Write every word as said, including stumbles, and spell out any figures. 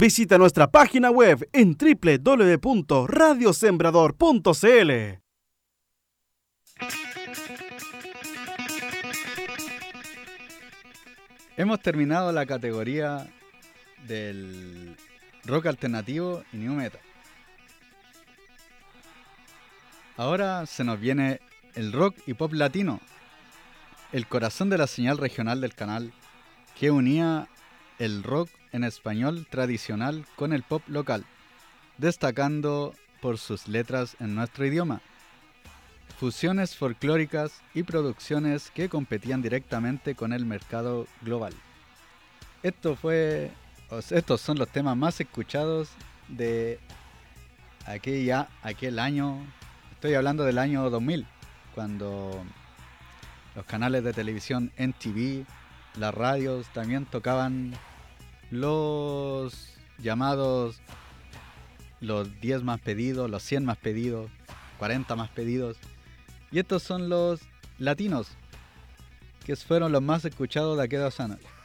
Visita nuestra página web en doble u doble u doble u punto radio sembrador punto c l. Hemos terminado la categoría del rock alternativo y new metal. Ahora se nos viene el rock y pop latino, el corazón de la señal regional del canal, que unía el rock en español tradicional con el pop local, destacando por sus letras en nuestro idioma, fusiones folclóricas y producciones que competían directamente con el mercado global. Esto fue, estos son los temas más escuchados de aquella, aquel año. Estoy hablando del año dos mil, cuando los canales de televisión M T V, las radios también tocaban los llamados los diez más pedidos, los cien más pedidos, cuarenta más pedidos. Y estos son los latinos, que fueron los más escuchados de aquellos años.